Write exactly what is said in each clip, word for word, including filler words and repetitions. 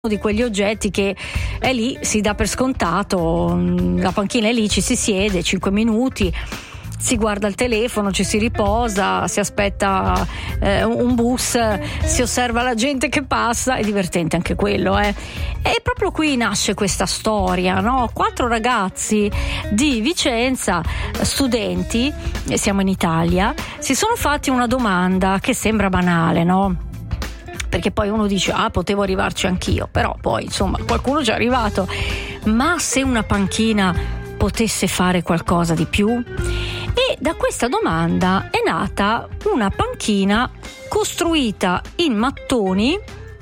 di quegli oggetti che è lì, si dà per scontato, la panchina è lì, ci si siede cinque minuti, si guarda il telefono, ci si riposa, si aspetta eh, un bus, si osserva la gente che passa, è divertente anche quello, eh. E proprio qui nasce questa storia, no? Quattro ragazzi di Vicenza, studenti, siamo in Italia, si sono fatti una domanda che sembra banale, no? Perché poi uno dice, ah, potevo arrivarci anch'io, però poi insomma qualcuno ci è arrivato. Ma se una panchina potesse fare qualcosa di più? E da questa domanda è nata una panchina costruita in mattoni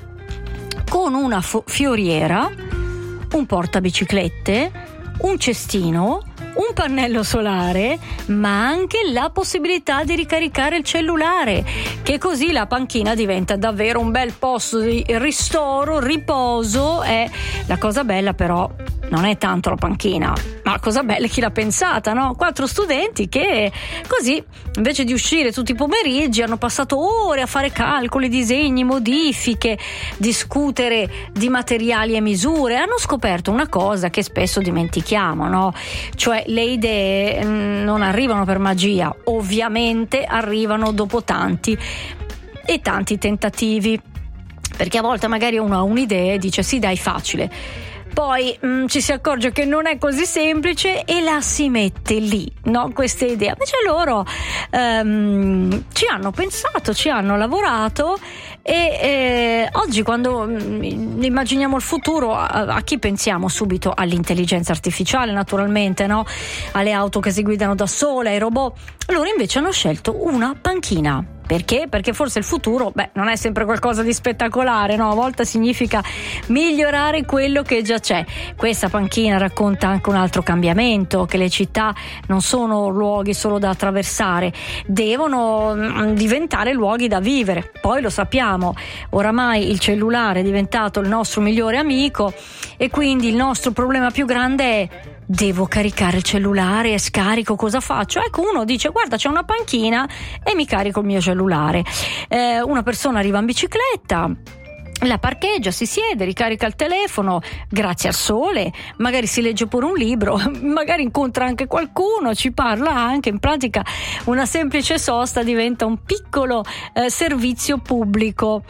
con una fo- fioriera, un portabiciclette, un cestino, un pannello solare, ma anche la possibilità di ricaricare il cellulare, che così la panchina diventa davvero un bel posto di ristoro, riposo. E la cosa bella però non è tanto la panchina, ma la cosa bella è chi l'ha pensata, no? Quattro studenti che così, invece di uscire tutti i pomeriggi, hanno passato ore a fare calcoli, disegni, modifiche, discutere di materiali e misure. Hanno scoperto una cosa che spesso dimentichiamo, no? Cioè le idee non arrivano per magia, ovviamente arrivano dopo tanti e tanti tentativi, perché a volte magari uno ha un'idea e dice sì dai, facile, poi mh, ci si accorge che non è così semplice e la si mette lì, no? Questa idea. Invece loro ehm, ci hanno pensato, ci hanno lavorato e eh, oggi quando mh, immaginiamo il futuro, a, a chi pensiamo subito? All'intelligenza artificiale, naturalmente, no? Alle auto che si guidano da sole, ai robot. Loro invece hanno scelto una panchina. Perché? Perché forse il futuro, beh, non è sempre qualcosa di spettacolare, no? A volte significa migliorare quello che già c'è. Questa panchina racconta anche un altro cambiamento, che le città non sono luoghi solo da attraversare, devono diventare luoghi da vivere. Poi lo sappiamo, oramai il cellulare è diventato il nostro migliore amico e quindi il nostro problema più grande è: devo caricare il cellulare, è scarico, cosa faccio? Ecco, uno dice guarda, c'è una panchina e mi carico il mio cellulare. Eh, una persona arriva in bicicletta, la parcheggia, si siede, ricarica il telefono, grazie al sole, magari si legge pure un libro, magari incontra anche qualcuno, ci parla anche. In pratica una semplice sosta diventa un piccolo eh, servizio pubblico.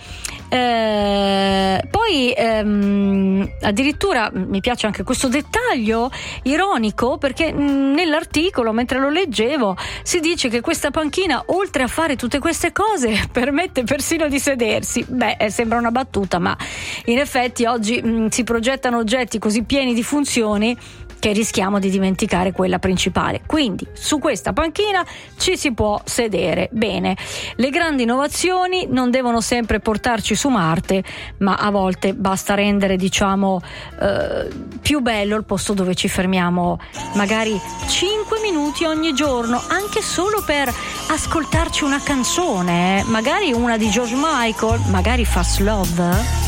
Eh, poi ehm, addirittura mi piace anche questo dettaglio ironico, perché mh, nell'articolo, mentre lo leggevo, si dice che questa panchina, oltre a fare tutte queste cose, permette persino di sedersi. Beh, eh, sembra una battuta, ma in effetti oggi mh, si progettano oggetti così pieni di funzioni che rischiamo di dimenticare quella principale. Quindi su questa panchina ci si può sedere. Bene, le grandi innovazioni non devono sempre portarci su Marte, ma a volte basta rendere, diciamo, eh, più bello il posto dove ci fermiamo magari cinque minuti ogni giorno, anche solo per ascoltarci una canzone, eh? Magari una di George Michael, magari Fast Love.